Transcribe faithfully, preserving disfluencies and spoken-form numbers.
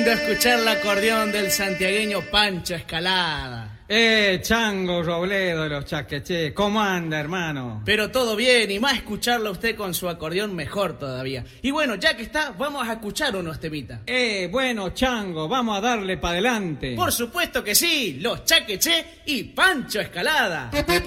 lindo escuchar el acordeón del santiagueño Pancho Escalada. Eh, Chango Robledo de los Chaqueché, ¿cómo anda, hermano? Pero todo bien, y más escucharlo a usted con su acordeón mejor todavía. Y bueno, ya que está, vamos a escuchar unos temitas. Eh, bueno, Chango, vamos a darle para adelante. Por supuesto que sí, los Chaqueché y Pancho Escalada.